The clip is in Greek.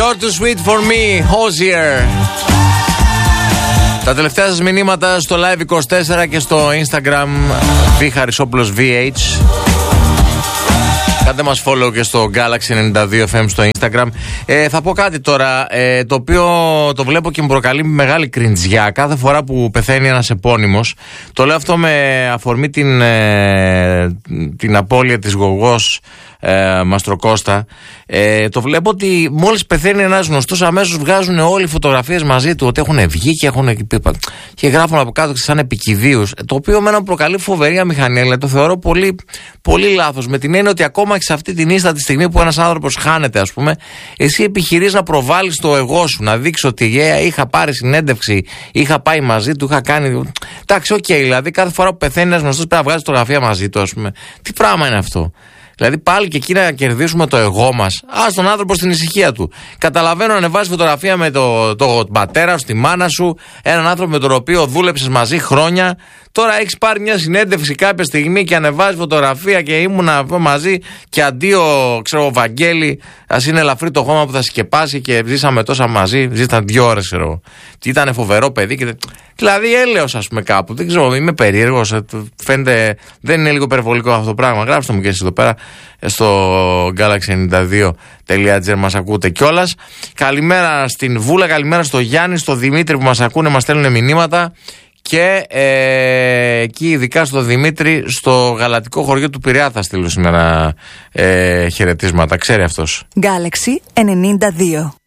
You're too sweet for me, Hozier. Τα τελευταία σας μηνύματα στο Live24 και στο Instagram Χαρισόπουλος VH. Κάντε μας follow και στο Galaxy 92 FM στο Instagram. Θα πω κάτι τώρα, το οποίο το βλέπω και μου προκαλεί μεγάλη κριντζιά κάθε φορά που πεθαίνει ένας επώνυμος. Το λέω αυτό με αφορμή την απώλεια της γογός Μαστροκώστα. Το βλέπω ότι μόλις πεθαίνει ένας γνωστός, αμέσως βγάζουν όλοι φωτογραφίες μαζί του, ότι έχουν βγει και γράφουν από κάτω σαν επικηδίους. Το οποίο με προκαλεί φοβερή αμηχανία, δηλαδή το θεωρώ πολύ, πολύ λάθος. Με την έννοια ότι ακόμα και σε αυτή την ίστατη στιγμή που ένας άνθρωπος χάνεται, ας πούμε, εσύ επιχειρείς να προβάλλεις το εγώ σου, να δείξεις ότι είχα πάρει συνέντευξη, είχα πάει μαζί του, είχα κάνει. Εντάξει, οκ, δηλαδή κάθε φορά που πεθαίνει ένας γνωστός πρέπει να βγάζει φωτογραφία μαζί του, ας πούμε. Τι πράγμα είναι αυτό? Δηλαδή πάλι και εκεί να κερδίσουμε το εγώ μας. Ας τον άνθρωπο στην ησυχία του. Καταλαβαίνω να ανεβάζει φωτογραφία με τον πατέρα σου, τη μάνα σου, έναν άνθρωπο με τον οποίο δούλεψες μαζί χρόνια. Τώρα έχεις πάρει μια συνέντευξη κάποια στιγμή και ανεβάζει φωτογραφία και ήμουνα μαζί και αντίο, ξέρω, Βαγγέλη, ας είναι ελαφρύ το χώμα που θα σκεπάσει και ζήσαμε τόσα μαζί. Ζήσαν 2 ώρες, ξέρω. Και ήταν φοβερό παιδί. Δηλαδή έλεος, ας πούμε, κάπου. Δεν ξέρω, είμαι περίεργος. Φαίνεται, δεν είναι λίγο υπερβολικό αυτό το πράγμα? Γράψτε μου και εσείς εδώ πέρα στο galaxy92.gr μας ακούτε κιόλας. Καλημέρα στην Βούλα, καλημέρα στο Γιάννη, στο Δημήτρη που μας ακούνε, μας στέλνουν μηνύματα. Και εκεί ειδικά στο Δημήτρη, στο γαλατικό χωριό του Πειραιά θα στείλω σήμερα χαιρετίσματα. Ξέρει αυτός. Galaxy 92.